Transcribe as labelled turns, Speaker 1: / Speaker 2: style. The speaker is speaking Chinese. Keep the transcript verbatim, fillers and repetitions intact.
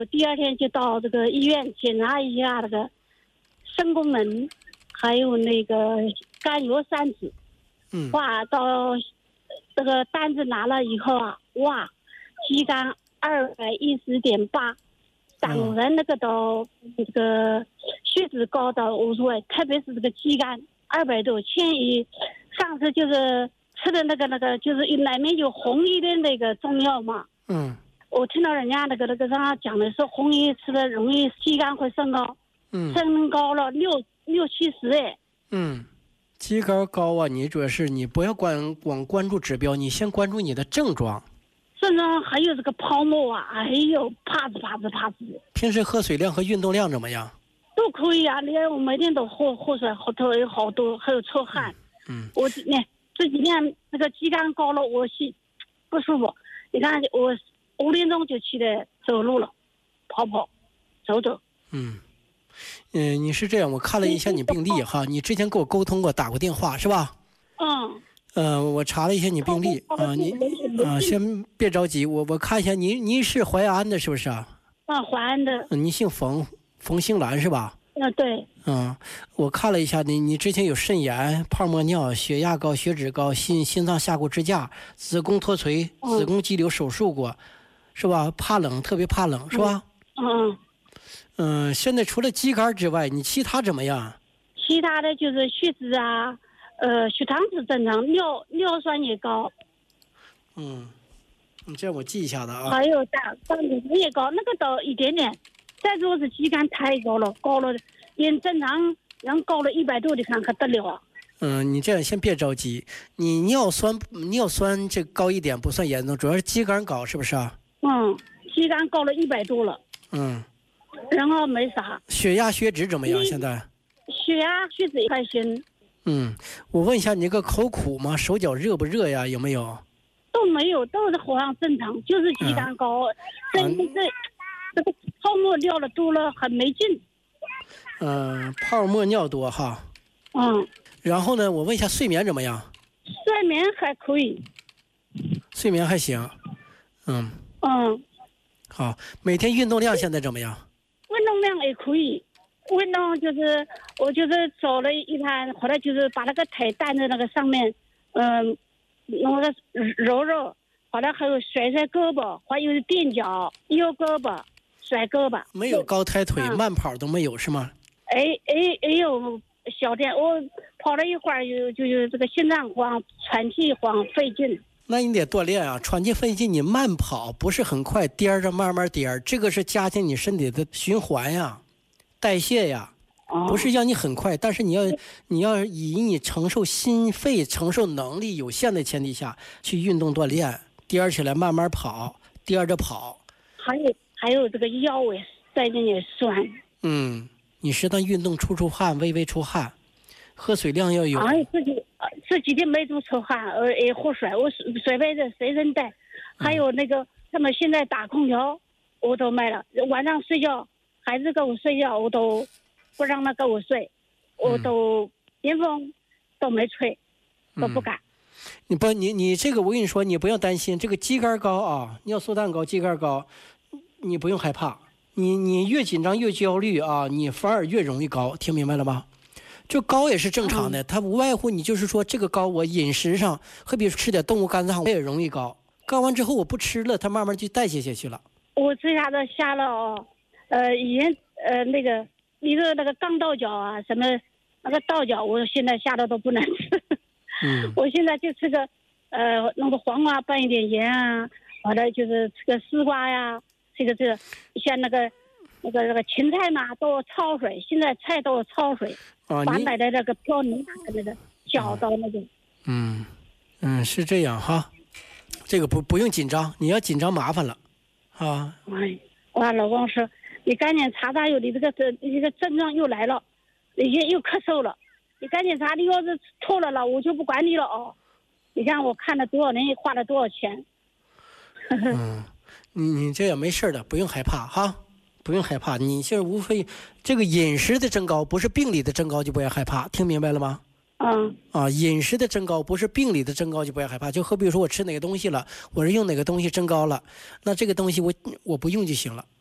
Speaker 1: 我第二天就到这个医院检查一下那个肾功能，还有那个甘油三酯。
Speaker 2: 嗯，
Speaker 1: 哇，到这个单子拿了以后啊，哇，肌酐二百一十点八，当然那个到这个血脂高的无所谓，特别是这个肌酐二百多，建议上次就是吃的那个那个就是里面有红衣的那个中药嘛。
Speaker 2: 嗯，
Speaker 1: 我听到人家那个那个上讲的说红衣吃的容易肌酐会升高，
Speaker 2: 嗯，
Speaker 1: 升高了六六七十哎。
Speaker 2: 嗯，肌酐高啊，你主要是你不要光光关注指标，你先关注你的症状。
Speaker 1: 身上还有这个泡沫啊，哎呦，啪子啪子啪子。
Speaker 2: 平时喝水量和运动量怎么样？
Speaker 1: 都可以啊，连我每天都喝喝水，喝头有好多，还有出汗。
Speaker 2: 嗯，
Speaker 1: 我这呢这几天那个肌酐高了，我心不舒服。你看我五点钟就起来走路了，跑跑，走走。
Speaker 2: 嗯，嗯，你是这样，我看了一下你病历哈，你之前跟我沟通过，打过电话是吧？
Speaker 1: 嗯。
Speaker 2: 呃，我查了一下你病历啊，你啊，先别着急，我我看一下，您您是淮安的，是不是啊？
Speaker 1: 啊，淮安的。
Speaker 2: 嗯，您姓冯，冯兴兰是吧？
Speaker 1: 啊，对。
Speaker 2: 嗯，我看了一下，你你之前有肾炎、泡沫尿、血压高、血脂高、心心脏下过支架、子宫脱垂、子宫肌瘤手术过，是吧？怕冷，特别怕冷，是吧？
Speaker 1: 嗯。
Speaker 2: 嗯，现在除了肌酐之外，你其他怎么样？
Speaker 1: 其他的就是血脂啊。呃，血糖是正常，尿尿酸也高。
Speaker 2: 嗯，你这样我记一下的啊。
Speaker 1: 还有胆胆固醇也高，那个倒一点点。再说是肌酐太高了，高了连正常人高了一百多，你看可得了啊。
Speaker 2: 嗯，你这样先别着急，你尿酸尿酸这高一点不算严重，主要是肌酐高，是不是啊？
Speaker 1: 嗯，肌酐高了一百多了。
Speaker 2: 嗯。
Speaker 1: 然后没啥。
Speaker 2: 血压血脂怎么样？现在？
Speaker 1: 血压血脂也还行。
Speaker 2: 嗯，我问一下，你这个口苦吗？手脚热不热呀？有没有？
Speaker 1: 都没有，都是好像正常，就是肌酐高，这这这个泡沫尿了多了，很没劲。
Speaker 2: 嗯、呃，泡沫尿多哈。
Speaker 1: 嗯。
Speaker 2: 然后呢，我问一下，睡眠怎么样？
Speaker 1: 睡眠还可以。
Speaker 2: 睡眠还行。嗯。
Speaker 1: 嗯。
Speaker 2: 好，每天运动量现在怎么样？
Speaker 1: 运动量也可以。运动就是我就是走了一盘，后来就是把那个腿担在那个上面，嗯，弄个揉揉，后来还有甩甩胳膊，还有垫脚、右胳膊、甩胳膊。
Speaker 2: 没有高抬腿、
Speaker 1: 嗯、
Speaker 2: 慢跑都没有是吗？
Speaker 1: 哎哎哎呦，小点，我跑了一会儿，就就就这个心脏慌、喘气慌、费劲。
Speaker 2: 那你得锻炼啊，喘气费劲，你慢跑不是很快，颠着慢慢颠，这个是加强你身体的循环呀。代谢呀，不是让你很快，但是你要你要以你承受心肺承受能力有限的前提下去运动锻炼，颠起来慢慢跑，颠着跑。
Speaker 1: 还有还有这个腰也在那也酸。
Speaker 2: 嗯，你适当运动出出汗，微微出汗，喝水量要有。
Speaker 1: 哎，这几这几天没怎么出汗，呃，也喝水，我水水杯子随身带，还有那个他们现在打空调，我都买了，晚上睡觉。孩子跟我睡觉，我都不让他跟我睡，我都连风都没吹，都不敢。
Speaker 2: 嗯、你不，你你这个我跟你说，你不要担心，这个肌酐高啊，尿素氮高，肌酐高，你不用害怕。你你越紧张越焦虑啊，你反而越容易高，听明白了吗？就高也是正常的，嗯、它无外乎你就是说这个高，我饮食上，会比如吃点动物肝脏，我也容易高。高完之后我不吃了，它慢慢就代谢下去了。
Speaker 1: 我这下子下了哦。呃，以前呃那个你说那个钢豆角啊，什么那个豆角，我现在下的都不能吃。
Speaker 2: 嗯。
Speaker 1: 我现在就吃个呃弄个黄瓜拌一点盐啊，完了就是吃个丝瓜呀，这个这个像那个那个那个芹菜嘛都要焯水，现在菜都要焯水，
Speaker 2: 啊、
Speaker 1: 把买的那个飘泥打那个搅到那个。
Speaker 2: 嗯嗯，是这样哈，这个不不用紧张，你要紧张麻烦了，啊。
Speaker 1: 哎，我老公说。你赶紧查查，有你这个这这个症状又来了，你又咳嗽了，你赶紧查，你要是错了了，我就不管你了哦。你看我看了多少人，花了多少钱。
Speaker 2: 嗯，你你这也没事的，不用害怕哈，不用害怕。你现在无非这个饮食的增高，不是病理的增高，就不要害怕，听明白了吗？
Speaker 1: 嗯。
Speaker 2: 啊，饮食的增高不是病理的增高，就不要害怕。就好比说我吃哪个东西了，我是用哪个东西增高了，那这个东西我我不用就行了。